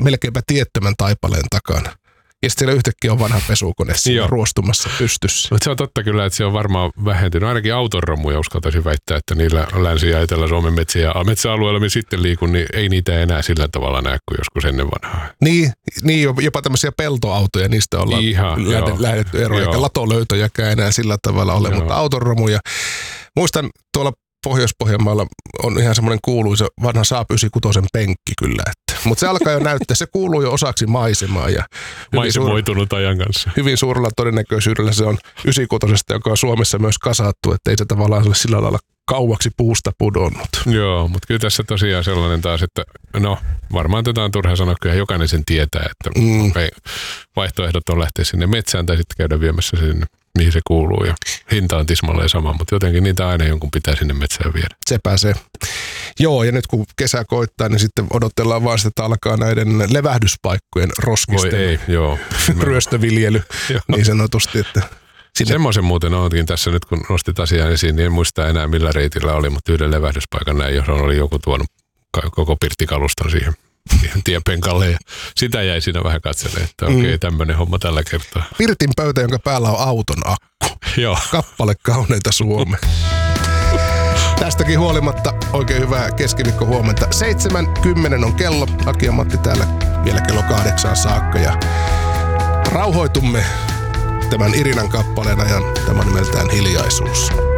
melkeinpä tiettömän taipaleen takana. Ja sitten siellä yhtäkkiä on vanha pesukone siinä ruostumassa pystyssä. Mutta se on totta kyllä, että se on varmaan vähentynyt. Ainakin autonromuja uskaltaisin väittää, että niillä Länsi- ja Etelä-Suomen metsäalueilla, missä sitten liikun, niin ei niitä enää sillä tavalla näe kuin joskus ennen vanhaa. Niin jopa tämmöisiä peltoautoja, niistä ollaan lähdetty eroon, eikä latolöytöjäkään enää sillä tavalla ole, mutta autonromuja. Muistan tuolla Pohjois-Pohjanmaalla on ihan semmoinen kuuluisa vanha Saab 96 penkki kyllä. Mutta se alkaa jo näyttää, se kuuluu jo osaksi maisemaa. Ja maisemoitunut ajan kanssa. Hyvin suurella todennäköisyydellä se on 96, joka on Suomessa myös kasattu, että ei se tavallaan ole sillä lailla kauaksi puusta pudonnut. Joo, mutta kyllä tässä tosiaan sellainen taas, että no varmaan tätä on turha sanoa, kyllä jokainen sen tietää, että vaihtoehdot on lähteä sinne metsään tai sitten käydä viemässä sinne, mihin se kuuluu ja hinta on tismalleen sama, mutta jotenkin niitä aina jonkun pitää sinne metsään viedä. Sepä se. Joo, ja nyt kun kesä koittaa, niin sitten odotellaan vaan sitä, että alkaa näiden levähdyspaikkojen roskisten ryöstöviljely niin sanotusti, että semmoisen muuten oletkin tässä nyt, kun nostit asian esiin, niin en muista enää millä reitillä oli, mutta yhden levähdyspaikan näin, johon oli joku tuonut koko pirttikaluston siihen tiepenkalle ja sitä jäi siinä vähän katselemaan, että okei, tämmöinen homma tällä kertaa. Pirtin pöytä, jonka päällä on auton akku. Joo. Kappale kauneita Suomea. Tästäkin huolimatta oikein hyvää keskiviikkohuomenta. 7:10 on kello. Aki ja Matti täällä vielä kello 8 saakka ja rauhoitumme tämän Irinan kappaleen ajan. Tämä on nimeltään Hiljaisuus.